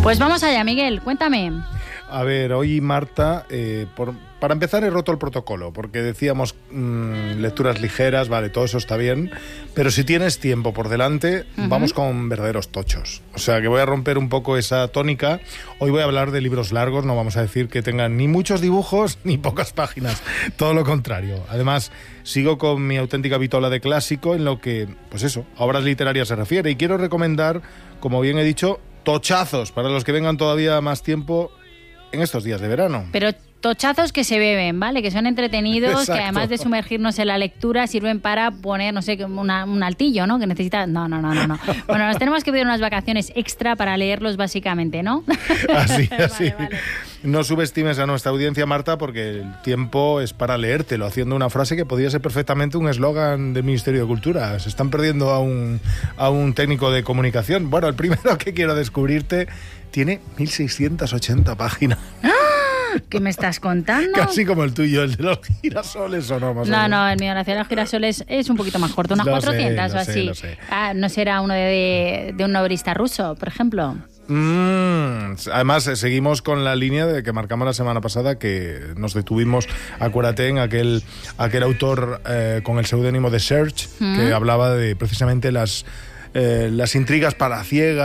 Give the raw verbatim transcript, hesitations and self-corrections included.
Pues vamos allá, Miguel, cuéntame. A ver, hoy Marta, eh, por, para empezar he roto el protocolo, porque decíamos mmm, lecturas ligeras, vale, todo eso está bien, pero si tienes tiempo por delante, uh-huh. vamos con verdaderos tochos. O sea, que voy a romper un poco esa tónica. Hoy voy a hablar de libros largos, no vamos a decir que tengan ni muchos dibujos ni pocas páginas, todo lo contrario. Además, sigo con mi auténtica vitola de clásico en lo que, pues eso, a obras literarias se refiere, y quiero recomendar, como bien he dicho, tochazos para los que vengan todavía más tiempo en estos días de verano. Pero tochazos que se beben, ¿vale? Que son entretenidos, Exacto. que además de sumergirnos en la lectura sirven para poner, no sé, una, un altillo, ¿no? Que necesita... No, no, no, no, no. Bueno, nos tenemos que pedir unas vacaciones extra para leerlos básicamente, ¿no? Así, así. Vale, vale. No subestimes a nuestra audiencia, Marta, porque el tiempo es para leértelo, haciendo una frase que podría ser perfectamente un eslogan del Ministerio de Cultura. Se están perdiendo a un, a un técnico de comunicación. Bueno, el primero que quiero descubrirte tiene mil seiscientas ochenta páginas. ¿Qué me estás contando? Casi como el tuyo, el de los girasoles, ¿o no? Más no, o no, el mío, de los girasoles es un poquito más corto, unas lo cuatrocientas sé, o lo así. Sé, lo sé. Ah, ¿no será uno de, de un novelista ruso, por ejemplo? Mm, además, eh, seguimos con la línea de que marcamos la semana pasada, que nos detuvimos, acuérdate, en aquel, aquel autor eh, con el seudónimo de Search, mm. que hablaba de precisamente las, eh, las intrigas palaciegas